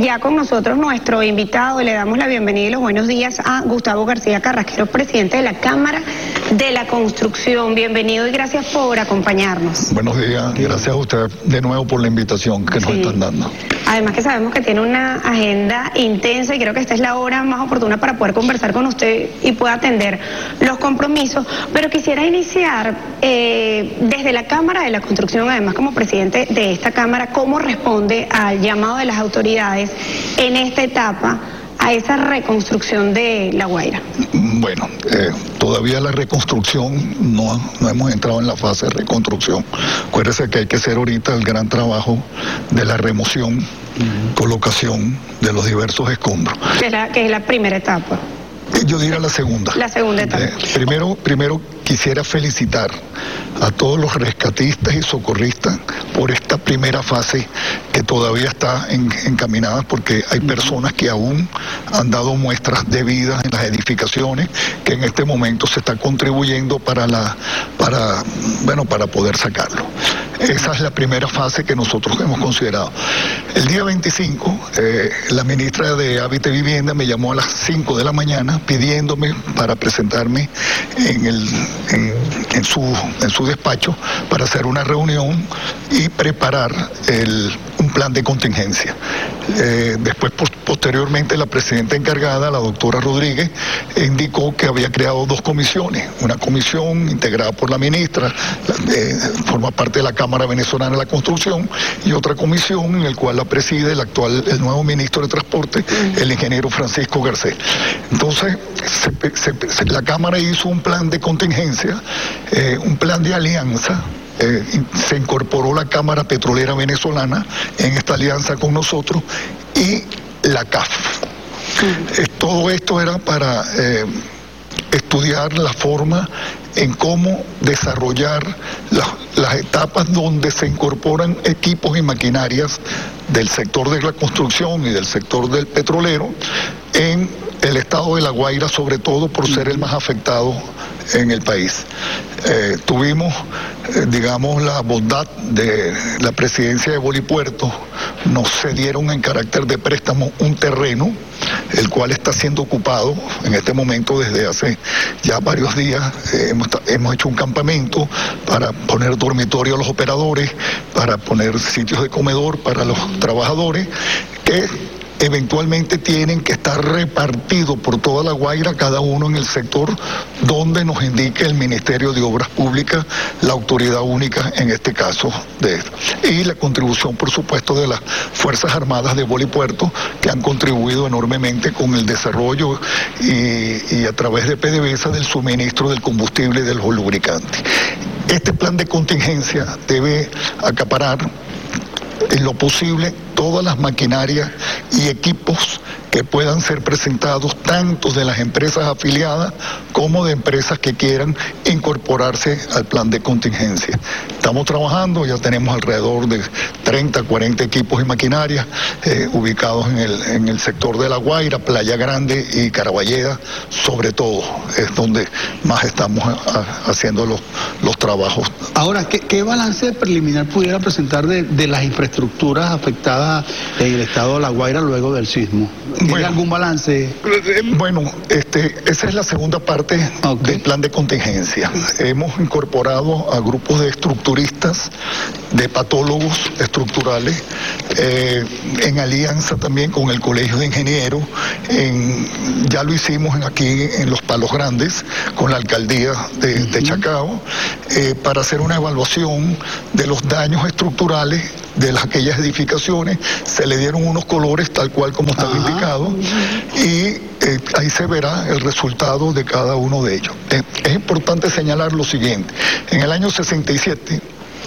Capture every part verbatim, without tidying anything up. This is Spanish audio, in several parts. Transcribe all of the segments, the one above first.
ya con nosotros nuestro invitado y le damos la bienvenida y los buenos días a Gustavo García Carrasquero, presidente de la Cámara de la Construcción. Bienvenido y gracias por acompañarnos. Buenos días, gracias a usted de nuevo por la invitación que nos sí. están dando. Además que sabemos que tiene una agenda intensa y creo que esta es la hora más oportuna para poder conversar con usted y pueda atender los compromisos, pero quisiera iniciar eh, desde la Cámara de la Construcción, además como presidente de esta Cámara, ¿cómo responde al llamado de las autoridades en esta etapa a esa reconstrucción de La Guaira? Bueno, eh, todavía la reconstrucción, no, no hemos entrado en la fase de reconstrucción. Acuérdese que hay que hacer ahorita el gran trabajo de la remoción, uh-huh. colocación de los diversos escombros. Que es la, que es la primera etapa. Yo diría la segunda. La segunda etapa. Eh, primero, primero quisiera felicitar a todos los rescatistas y socorristas por esta primera fase que todavía está en, encaminada, porque hay personas que aún han dado muestras de vida en las edificaciones, que en este momento se está contribuyendo para la, para, bueno, para poder sacarlo. Esa es la primera fase que nosotros hemos considerado. El día veinticinco, eh, la ministra de Hábitat y Vivienda me llamó a las cinco de la mañana pidiéndome para presentarme en, el, en, en, su, en su despacho para hacer una reunión y preparar el, un plan de contingencia. Eh, después, post posteriormente, la presidenta encargada, la doctora Rodríguez, indicó que había creado dos comisiones. Una comisión integrada por la ministra, eh, forma parte de la Cámara Venezolana de la Construcción, y otra comisión en la cual la preside el actual, el nuevo ministro de Transporte, el ingeniero Francisco Garcés. Entonces, se, se, se, la Cámara hizo un plan de contingencia, eh, un plan de alianza. Eh, se incorporó la Cámara Petrolera Venezolana en esta alianza con nosotros y la C A F. Uh-huh. Eh, todo esto era para eh, estudiar la forma en cómo desarrollar la, las etapas donde se incorporan equipos y maquinarias del sector de la construcción y del sector del petrolero en el estado de La Guaira, sobre todo por ser el más afectado en el país. Eh, tuvimos, eh, digamos, la bondad de la presidencia de Bolipuerto, nos cedieron en carácter de préstamo un terreno, el cual está siendo ocupado en este momento desde hace ya varios días. Eh, hemos, hemos hecho un campamento para poner dormitorio a los operadores, para poner sitios de comedor para los trabajadores, que eventualmente tienen que estar repartidos por toda La Guaira, cada uno en el sector donde nos indique el Ministerio de Obras Públicas, la autoridad única en este caso de esto. Y la contribución, por supuesto, de las Fuerzas Armadas de Bolipuerto, que han contribuido enormemente con el desarrollo y, y a través de PDVSA del suministro del combustible y de los lubricantes. Este plan de contingencia debe acaparar en lo posible todas las maquinarias y equipos que puedan ser presentados tanto de las empresas afiliadas como de empresas que quieran incorporarse al plan de contingencia. Estamos trabajando, ya tenemos alrededor de treinta, cuarenta equipos y maquinarias eh, ubicados en el, en el sector de La Guaira, Playa Grande y Caraballeda, sobre todo, es donde más estamos a, a, haciendo los, los trabajos. Ahora, ¿qué, qué balance preliminar pudiera presentar de, de las infraestructuras afectadas en el estado de La Guaira luego del sismo? ¿Tiene bueno, algún balance? Bueno, este, esa es la segunda parte okay. del plan de contingencia. Hemos incorporado a grupos de estructuristas, de patólogos estructurales, eh, en alianza también con el Colegio de Ingenieros. En, ya lo hicimos en, aquí en Los Palos Grandes, con la alcaldía de, uh-huh. de Chacao, eh, para hacer una evaluación de los daños estructurales de las, aquellas edificaciones. Se le dieron unos colores tal cual como estaba Ajá. indicado y eh, ahí se verá el resultado de cada uno de ellos. Eh, es importante señalar lo siguiente: en el año sesenta y siete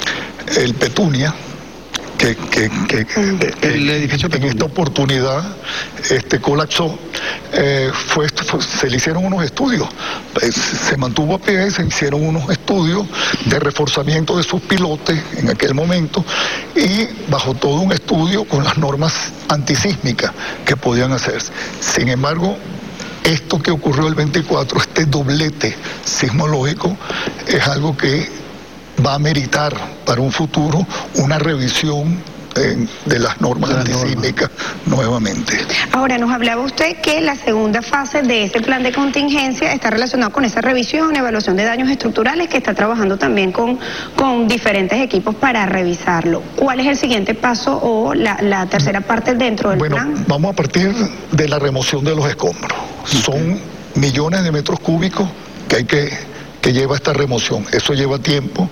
el Petunia, que, que, que, que el edificio en esta oportunidad este colapsó, eh, fue, fue, se le hicieron unos estudios, eh, se mantuvo a pie, se hicieron unos estudios de reforzamiento de sus pilotes en aquel momento y bajo todo un estudio con las normas antisísmicas que podían hacerse. Sin embargo, esto que ocurrió el veinticuatro, este doblete sismológico, es algo que va a meritar para un futuro una revisión eh, de las normas Las antisísmicas nuevamente. Ahora, nos hablaba usted que la segunda fase de ese plan de contingencia está relacionada con esa revisión, evaluación de daños estructurales, que está trabajando también con, con diferentes equipos para revisarlo. ¿Cuál es el siguiente paso o la, la tercera parte dentro del bueno, plan? Vamos a partir de la remoción de los escombros. Okay. Son millones de metros cúbicos que hay que... que lleva esta remoción. Eso lleva tiempo,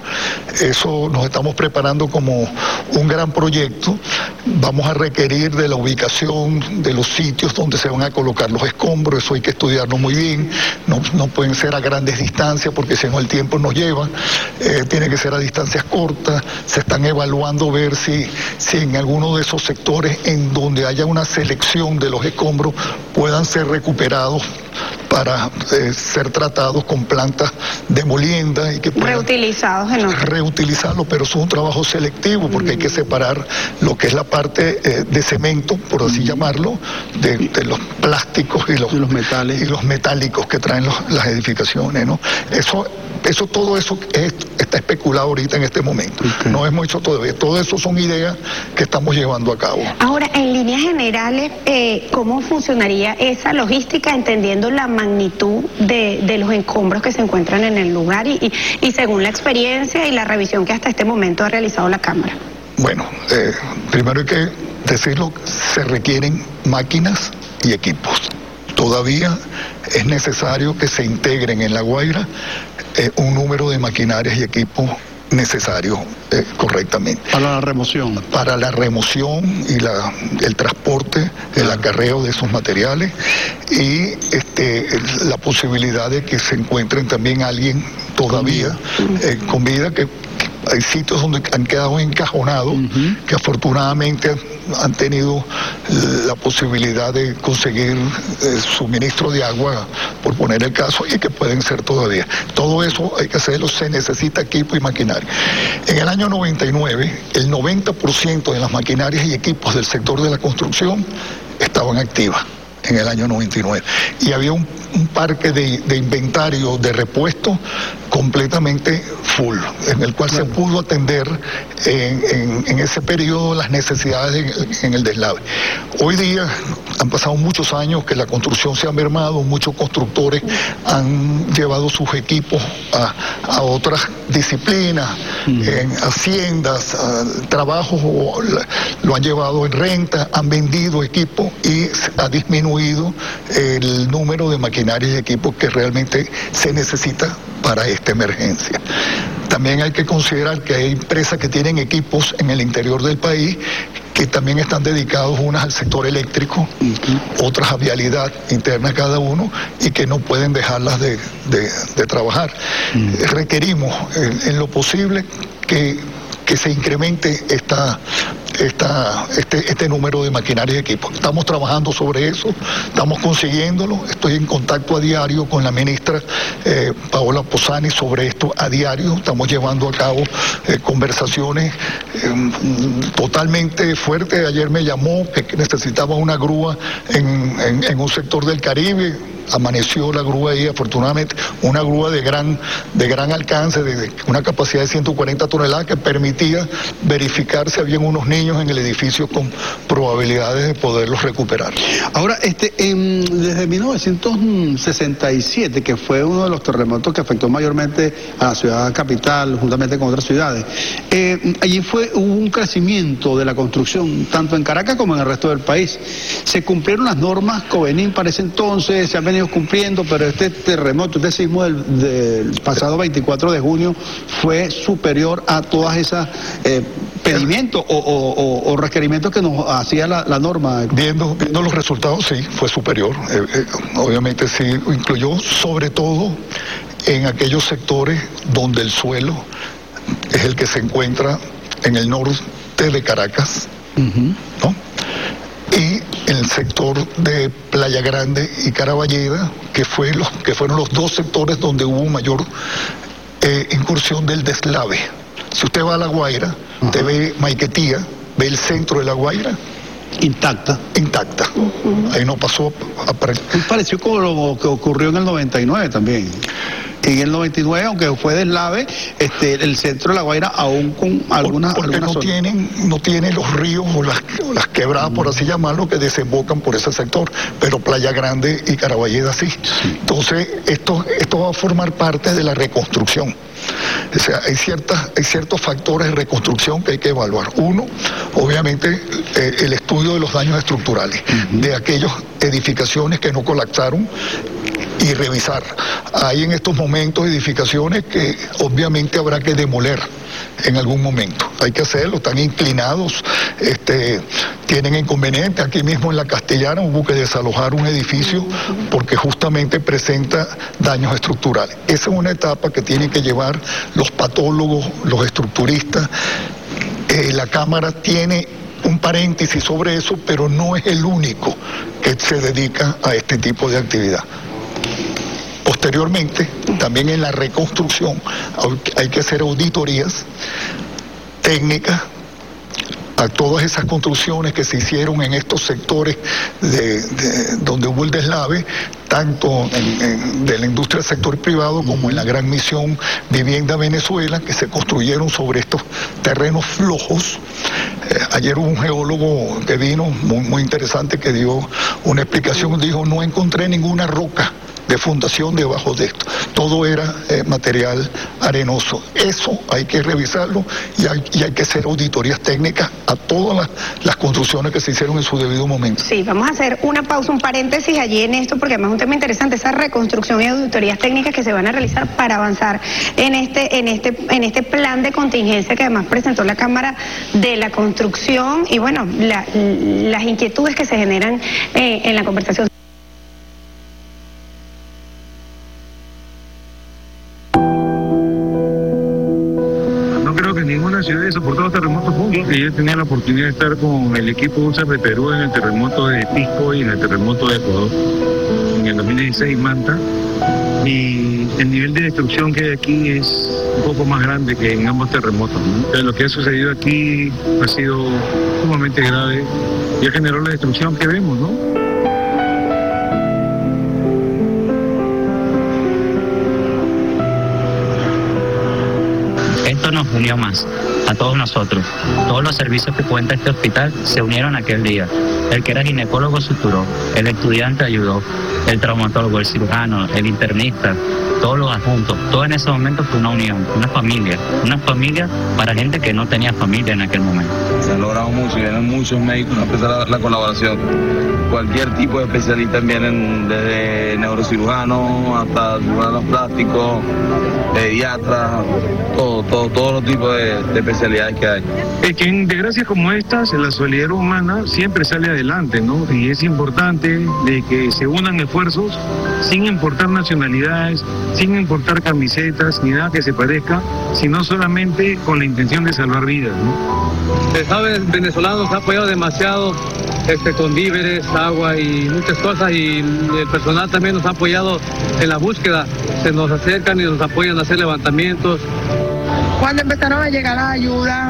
eso nos estamos preparando como un gran proyecto. Vamos a requerir de la ubicación de los sitios donde se van a colocar los escombros, eso hay que estudiarlo muy bien, no, no pueden ser a grandes distancias porque si no el tiempo nos lleva, eh, tiene que ser a distancias cortas, se están evaluando ver si, si en alguno de esos sectores en donde haya una selección de los escombros puedan ser recuperados para eh, ser tratados con plantas de molienda y que puedan reutilizados en otro. reutilizarlo, pero eso es un trabajo selectivo porque mm. hay que separar lo que es la parte eh, de cemento, por así mm. llamarlo, de, de los plásticos y los, y los metales y los metálicos que traen los, las edificaciones, ¿no? Eso Eso, todo eso es, está especulado ahorita en este momento. Okay. No hemos hecho todavía. Todo eso son ideas que estamos llevando a cabo. Ahora, en líneas generales, eh, ¿cómo funcionaría esa logística, entendiendo la magnitud de, de los escombros que se encuentran en el lugar y, y, y según la experiencia y la revisión que hasta este momento ha realizado la Cámara? Bueno, eh, primero hay que decirlo, se requieren máquinas y equipos. Todavía es necesario que se integren en La Guaira eh, un número de maquinarias y equipos necesarios eh, correctamente. Para la remoción. Para la remoción y la, el transporte, el acarreo de esos materiales y este, la posibilidad de que se encuentren también alguien todavía eh, con vida, que hay sitios donde han quedado encajonados, uh-huh. que afortunadamente han tenido la posibilidad de conseguir eh, suministro de agua, por poner el caso, y que pueden ser todavía. Todo eso hay que hacerlo, se necesita equipo y maquinaria. En el año noventa y nueve, el noventa por ciento de las maquinarias y equipos del sector de la construcción estaban activas. En el año noventa y nueve. Y había un, un parque de, de inventario de repuesto completamente full, en el cual se pudo atender en, en, en ese periodo las necesidades en, en el deslave. Hoy día han pasado muchos años que la construcción se ha mermado, muchos constructores han llevado sus equipos a, a otras disciplinas, mm. en haciendas, a, trabajos, o, lo han llevado en renta, han vendido equipos y ha disminuido el número de maquinarias y equipos que realmente se necesita para esta emergencia. También hay que considerar que hay empresas que tienen equipos en el interior del país que también están dedicados, unas al sector eléctrico, uh-huh. otras a vialidad interna cada uno, y que no pueden dejarlas de, de, de trabajar. Uh-huh. Requerimos en, en lo posible que, que se incremente esta Esta, este, este número de maquinaria y equipos. Estamos trabajando sobre eso, estamos consiguiéndolo, estoy en contacto a diario con la ministra eh, Paola Posani sobre esto a diario, estamos llevando a cabo eh, conversaciones eh, totalmente fuertes. Ayer me llamó que necesitaba una grúa en, en, en un sector del Caribe, amaneció la grúa ahí, afortunadamente, una grúa de gran, de gran alcance, de, de una capacidad de ciento cuarenta toneladas, que permitía verificar si habían unos niños en el edificio con probabilidades de poderlos recuperar. Ahora, este, en, desde mil novecientos sesenta y siete, que fue uno de los terremotos que afectó mayormente a la ciudad capital, juntamente con otras ciudades, eh, allí fue, hubo un crecimiento de la construcción, tanto en Caracas como en el resto del país. Se cumplieron las normas COVENIM para ese entonces, se han venido cumpliendo, pero este terremoto, este sismo del, del pasado veinticuatro de junio fue superior a todas esas eh, pedimientos o, o, o, o requerimientos que nos hacía la, la norma. Viendo, viendo los resultados, sí, fue superior. Eh, eh, obviamente sí, incluyó sobre todo en aquellos sectores donde el suelo es el que se encuentra en el norte de Caracas, uh-huh. ¿no? Y en el sector de Playa Grande y Caraballeda, que, fue los, que fueron los dos sectores donde hubo mayor eh, incursión del deslave. Si usted va a La Guaira, uh-huh. usted ve Maiquetía, ve el centro de La Guaira. Intacta. Intacta. Uh-huh. Ahí no pasó a... a... Muy parecido con lo que ocurrió en el noventa y nueve también. en el noventa y nueve, aunque fue deslave, este, el centro de La Guaira aún con algunas Por, porque algunas no zonas. tienen no tienen los ríos o las, o las quebradas, mm. por así llamarlo, que desembocan por ese sector, pero Playa Grande y Caraballeda sí. sí. Entonces, esto, esto va a formar parte de la reconstrucción. O sea, hay, ciertas, hay ciertos factores de reconstrucción que hay que evaluar. Uno, obviamente, eh, el estudio de los daños estructurales, uh-huh. de aquellas edificaciones que no colapsaron, y revisar. Hay en estos momentos edificaciones que obviamente habrá que demoler en algún momento. Hay que hacerlo, están inclinados, este, tienen inconvenientes. Aquí mismo en La Castellana hubo que desalojar un edificio porque justamente presenta daños estructurales. Esa es una etapa que tienen que llevar los patólogos, los estructuristas. Eh, la Cámara tiene un paréntesis sobre eso, pero no es el único que se dedica a este tipo de actividad. Posteriormente, también en la reconstrucción hay que hacer auditorías técnicas a todas esas construcciones que se hicieron en estos sectores de, de, donde hubo el deslave, tanto en, en, de la industria del sector privado como en la Gran Misión Vivienda Venezuela, que se construyeron sobre estos terrenos flojos. Eh, ayer hubo un geólogo que vino, muy, muy interesante, que dio una explicación, dijo, no encontré ninguna roca de fundación debajo de esto. Todo era eh, material arenoso. Eso hay que revisarlo y hay, y hay que hacer auditorías técnicas a todas las, las construcciones que se hicieron en su debido momento. Sí, vamos a hacer una pausa, un paréntesis allí en esto, porque además es un tema interesante, esa reconstrucción y auditorías técnicas que se van a realizar para avanzar en este, en este, en este plan de contingencia que además presentó la Cámara de la Construcción y bueno, la, las inquietudes que se generan eh, en la conversación. Ninguna ciudad ha soportado terremotos juntos. Y yo tenía la oportunidad de estar con el equipo U S A P de Perú en el terremoto de Pisco y en el terremoto de Ecuador en el dos mil dieciséis, Manta, y el nivel de destrucción que hay aquí es un poco más grande que en ambos terremotos, ¿no? Lo que ha sucedido aquí ha sido sumamente grave y ha generado la destrucción que vemos, ¿no? Esto nos unió más, a todos nosotros. Todos los servicios que cuenta este hospital se unieron aquel día. El que era ginecólogo suturó, el estudiante ayudó, el traumatólogo, el cirujano, el internista, todos los adjuntos. Todo en ese momento fue una unión, una familia. Una familia para gente que no tenía familia en aquel momento. Se ha logrado mucho, vienen muchos médicos a empezar la, la colaboración. Cualquier tipo de especialistas vienen, desde neurocirujanos hasta cirujanos plásticos, pediatras, todo, todo, todos los tipos de, de especialidades que hay. Es que en desgracias como estas, la solidaridad humana siempre sale adelante, ¿no? Y es importante de que se unan esfuerzos sin importar nacionalidades, sin importar camisetas ni nada que se parezca, sino solamente con la intención de salvar vidas, ¿no? Se sabe, el venezolano nos ha apoyado demasiado este, con víveres, agua y muchas cosas, y el personal también nos ha apoyado en la búsqueda. Se nos acercan y nos apoyan a hacer levantamientos. Cuando empezaron a llegar las ayudas,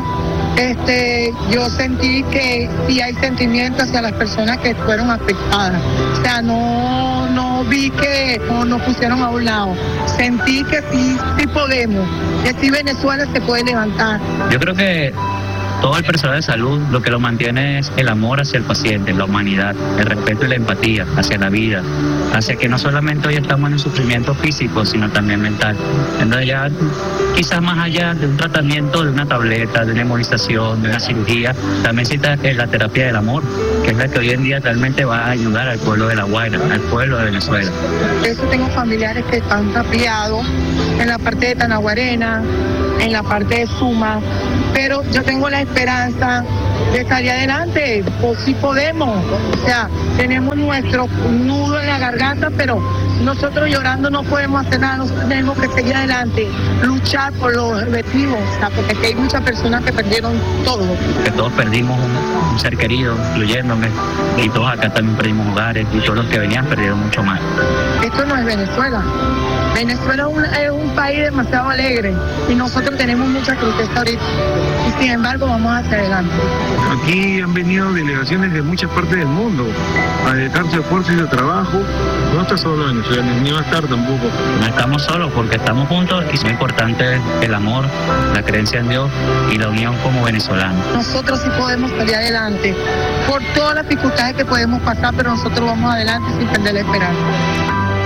este, yo sentí que sí hay sentimiento hacia las personas que fueron afectadas. O sea, no, no vi que no, nos pusieron a un lado. Sentí que sí, sí podemos, que sí Venezuela se puede levantar. Yo creo que todo el personal de salud lo que lo mantiene es el amor hacia el paciente, la humanidad, el respeto y la empatía hacia la vida, hacia que no solamente hoy estamos en un sufrimiento físico, sino también mental. Entonces ya quizás más allá de un tratamiento, de una tableta, de una inmunización, de una cirugía, también cita la terapia del amor, que es la que hoy en día realmente va a ayudar al pueblo de La Guaira, al pueblo de Venezuela. Por eso tengo familiares que están tapiados en la parte de Tanaguarena, en la parte de Suma, pero yo tengo la esperanza de salir adelante, pues sí podemos, o sea, tenemos nuestro nudo en la garganta, pero nosotros llorando no podemos hacer nada, nosotros tenemos que seguir adelante, luchar por los objetivos, o sea, porque aquí hay muchas personas que perdieron todo. Que todos perdimos un, un ser querido, incluyéndome, y todos acá también perdimos hogares, y todos los que venían perdieron mucho más. Esto no es Venezuela. Venezuela es un, es un país demasiado alegre y nosotros tenemos mucha tristeza ahorita y sin embargo vamos hacia adelante. Aquí han venido delegaciones de muchas partes del mundo a dedicar su esfuerzo y su trabajo. No está solo Venezuela. emociones, ni va a estar tampoco. No estamos solos porque estamos juntos y es muy importante el amor, la creencia en Dios y la unión como venezolanos. Nosotros sí podemos salir adelante por todas las dificultades que podemos pasar, pero nosotros vamos adelante sin perder la esperanza.